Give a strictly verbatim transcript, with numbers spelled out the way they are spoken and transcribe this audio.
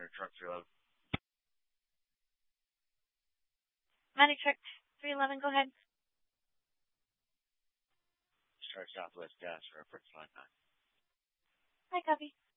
Medic Truck three eleven. Medic Truck three eleven, go ahead. Start Southwest Gas, reference line nine. Hi, copy.